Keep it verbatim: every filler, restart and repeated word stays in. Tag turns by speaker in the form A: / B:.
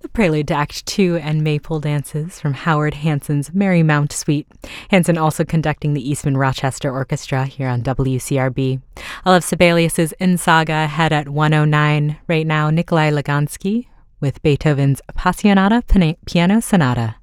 A: prelude to Act Two and Maypole Dances from Howard Hanson's Marymount Suite. Hanson also conducting the Eastman Rochester Orchestra here on W C R B. I love Sibelius's In Saga ahead at one oh nine. Right now, Nikolai Lugansky with Beethoven's Appassionata Piano Sonata.